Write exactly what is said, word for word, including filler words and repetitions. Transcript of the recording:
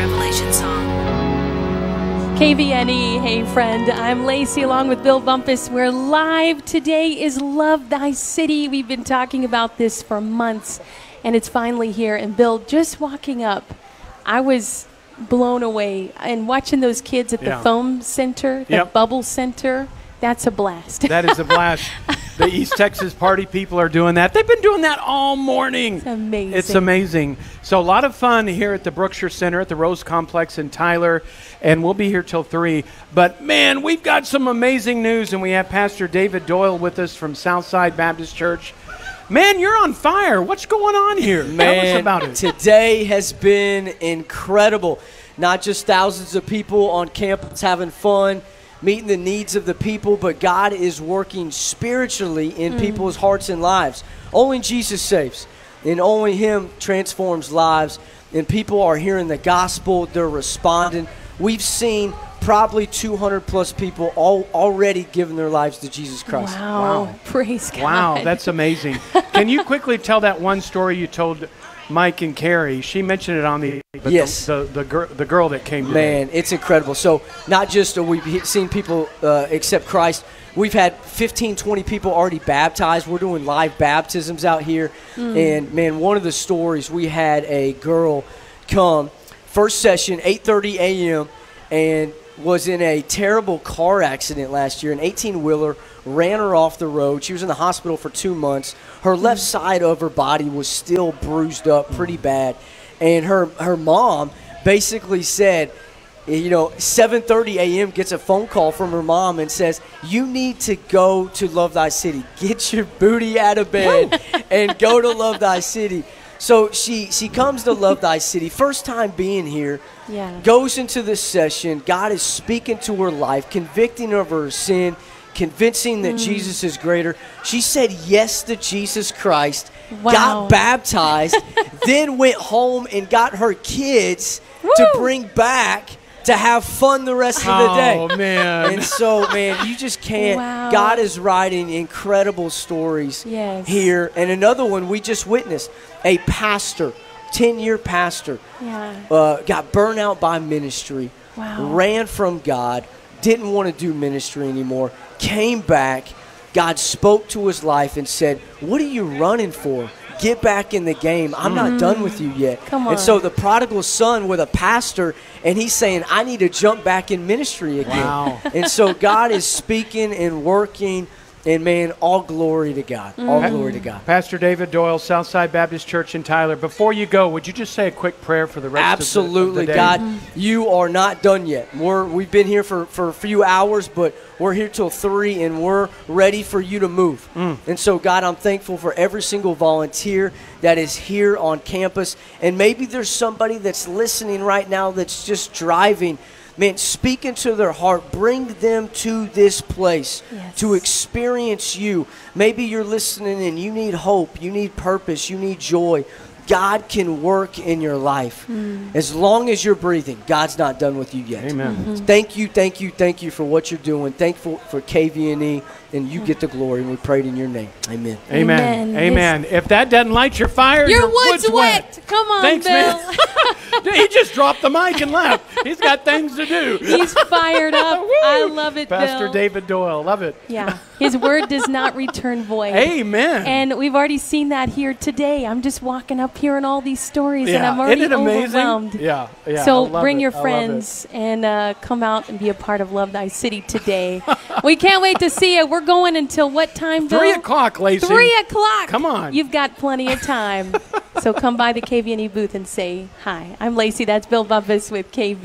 Revelation song. K V N E, hey friend, I'm Lacey along with Bill Bumpus. We're live. Today is Love Thy City. We've been talking about this for months, and it's finally here. And Bill, just walking up, I was blown away. And watching those kids at the Yeah. foam center, the Yep. bubble center, that's a blast. That is a blast. The East Texas party people are doing that. They've been doing that all morning. It's amazing. It's amazing. So a lot of fun here at the Brookshire Center at the Rose Complex in Tyler, and we'll be here till three. But, man, we've got some amazing news, and we have Pastor David Doyle with us from Southside Baptist Church. Man, you're on fire. What's going on here? Man, Tell us about it. Today has been incredible. Not just thousands of people on campus having fun, meeting the needs of the people, but God is working spiritually in mm. people's hearts and lives. Only Jesus saves, and only Him transforms lives, and people are hearing the gospel. They're responding. We've seen probably two hundred plus people all, already giving their lives to Jesus Christ. Wow. Wow. Praise God. Wow, that's amazing. Can you quickly tell that one story you told Mike and Carrie? She mentioned it on the but yes the the, the, gir the girl that came today. Man, it's incredible. So not just are we seen people uh, accept Christ, we've had fifteen, twenty people already baptized. We're doing live baptisms out here. Mm. And man, one of the stories, we had a girl come first session eight thirty a m and was in a terrible car accident last year. An eighteen-wheeler ran her off the road. She was in the hospital for two months. Her left side of her body was still bruised up pretty bad. And her, her mom basically said, you know, seven thirty a m gets a phone call from her mom and says, you need to go to Love Thy City. Get your booty out of bed and go to Love Thy City. So she, she comes to Love Thy City, first time being here, yeah. goes into this session. God is speaking to her life, convicting her of her sin, convincing that mm. Jesus is greater. She said yes to Jesus Christ, wow. got baptized, then went home and got her kids Woo! to bring back to have fun the rest of the day. Oh, man. And so, man, you just can't. Wow. God is writing incredible stories yes. here. And another one we just witnessed, a pastor, ten-year pastor, yeah. uh, got burnt out by ministry, wow. ran from God, didn't want to do ministry anymore, came back. God spoke to his life and said, what are you running for? Get back in the game. I'm mm. not done with you yet. Come on. And so the prodigal son with a pastor, and he's saying, I need to jump back in ministry again. Wow. And so God is speaking and working, and, man, all glory to God. Mm. All glory to God. Pastor David Doyle, Southside Baptist Church in Tyler. Before you go, would you just say a quick prayer for the rest Absolutely. of the, of the day? God, Mm. you are not done yet. We're, we've been here for, for a few hours, but we're here till three, and we're ready for you to move. Mm. And so, God, I'm thankful for every single volunteer that is here on campus. And maybe there's somebody that's listening right now that's just driving. Man, speak into their heart. Bring them to this place yes. to experience you. Maybe you're listening and you need hope, you need purpose, you need joy. God can work in your life. Mm. As long as you're breathing, God's not done with you yet. Amen. Mm-hmm. Thank you, thank you, thank you for what you're doing. Thankful for K V N E, and you get the glory, and we prayed in your name. Amen. Amen. Amen. Amen. If that doesn't light your fire, Your your wood's wet. Come on, Thanks, Bill. man. He just dropped the mic and left. He's got things to do. He's fired up. I love it, Pastor Bill. David Doyle. Love it. Yeah. His word does not return void. Amen. And we've already seen that here today. I'm just walking up hearing all these stories, and Yeah. I'm already Isn't it amazing? overwhelmed. Yeah. Yeah. So I love bring it. your I love friends and uh, come out and be a part of Love Thy City today. We can't wait to see you. We're going until what time, Bill? Three o'clock, Lacey. Three o'clock. Come on. You've got plenty of time. So come by the K V N E booth and say hi. I'm Lacey. That's Bill Bumpus with K V.